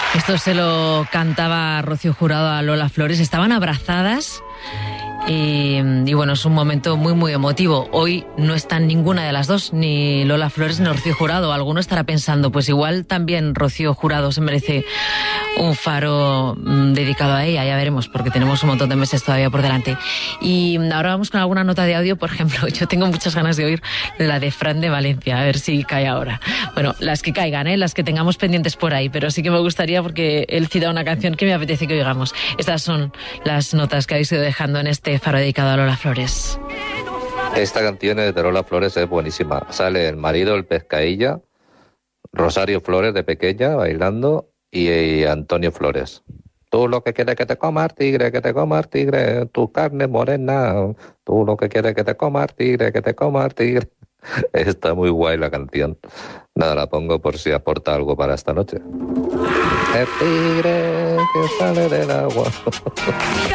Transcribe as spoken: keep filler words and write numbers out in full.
Esto se lo cantaba Rocío Jurado a Lola Flores. Estaban abrazadas y, y bueno, es un momento muy, muy emotivo. Hoy no están ninguna de las dos, ni Lola Flores ni Rocío Jurado. Alguno estará pensando, pues igual también Rocío Jurado se merece un faro mmm, dedicado a ella. Ya veremos, porque tenemos un montón de meses todavía por delante. Y ahora vamos con alguna nota de audio. Por ejemplo, yo tengo muchas ganas de oír la de Fran de Valencia, a ver si cae ahora. Bueno, las que caigan, ¿eh? Las que tengamos pendientes por ahí, pero sí que me gustaría porque él cita una canción que me apetece que oigamos. Estas son las notas que habéis ido dejando en este faro dedicado a Lola Flores. Esta canción de Lola Flores es buenísima. Sale el marido, el Pescailla, Rosario Flores de pequeña bailando y, y Antonio Flores. Tú lo que quieres que te coma tigre, que te coma tigre, tu carne morena. Tú lo que quieres que te coma tigre, que te coma tigre. Está muy guay la canción. Nada, la pongo por si aporta algo para esta noche. El tigre que sale del agua.